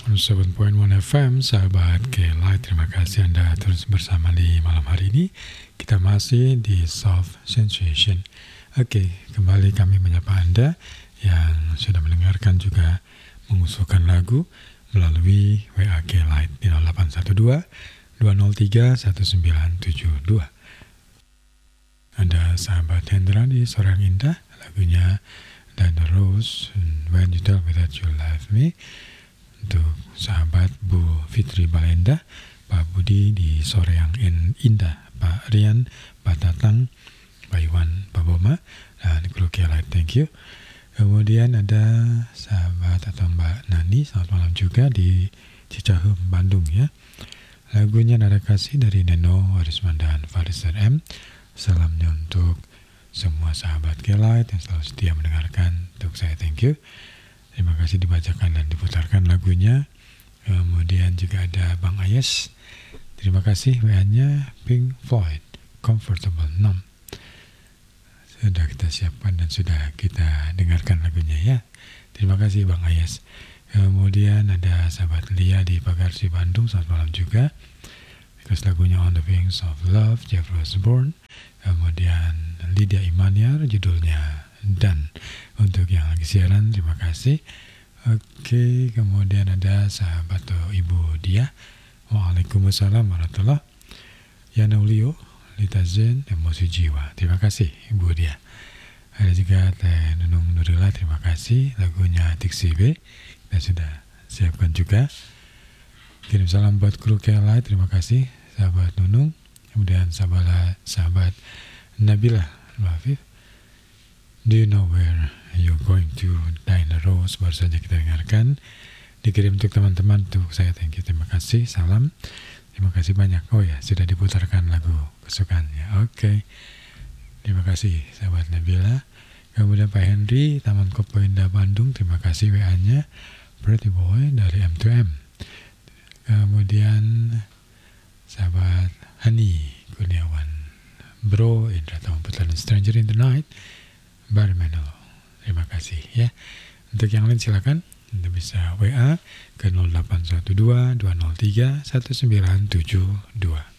7.1 FM, sahabat K-Light, terima kasih Anda terus bersama di malam hari ini. Kita masih di Soft Sensation. Oke, kembali kami menyapa Anda yang sudah mendengarkan juga mengusulkan lagu melalui WA K-Light di 0812 203 1972. Ada sahabat Hendra di sore yang indah, lagunya Diana Ross, When You Tell Me That You Love Me. Untuk sahabat Bu Fitri Balenda, Pak Budi di sore yang indah, Pak Rian, Pak Tatang, Pak Iwan, Pak Boma, dan kru K-Light, thank you. Kemudian ada sahabat atau Mbak Nani, selamat malam juga di Cicahem, Bandung ya. Lagunya Nada Kasih dari Neno, Warisman, dan Faris RM. Salamnya untuk semua sahabat K-Light yang selalu setia mendengarkan. Untuk saya, thank you. Terima kasih dibacakan dan diputarkan lagunya. Kemudian juga ada Bang Ayes. Terima kasih WA-nya Pink Floyd, Comfortable Numb. Sudah kita siapkan dan sudah kita dengarkan lagunya ya. Terima kasih Bang Ayes. Kemudian ada sahabat Lia di Pagarsi Bandung, selamat malam juga. Because lagunya On the Wings of Love, Jeffrey Osborne. Kemudian Lydia Imaniar, judulnya Dan. Untuk yang lagi siaran, terima kasih. Oke, kemudian ada sahabat Ibu Dia. Waalaikumsalam warahmatullahi. Yana Ulio, Lita Zen, Emosi Jiwa. Terima kasih Ibu Dia. Ada juga Teh Nunung Nurila, terima kasih. Lagunya Tiksi B, kita sudah siapkan juga. Kirim salam buat kru K-Light, terima kasih sahabat Nunung. Kemudian sahabat Nabila Wafif. Do you know where you're going to? Diana Rose baru saja kita dengarkan. Dikirim untuk teman-teman, untuk saya, thank you, terima kasih, salam. Terima kasih banyak. Oh ya, sudah diputarkan lagu kesukaannya. Oke. Terima kasih sahabat Nabila. Kemudian Pak Henry, Taman Kopo Indah Bandung, terima kasih WA-nya. Pretty Boy dari M2M. Kemudian sahabat Hani Kurniawan, Bro Indra Taman Stranger in the Night, Barry Manilow. Terima kasih ya. Untuk yang lain silakan Anda bisa WA ke 0812 203 1972.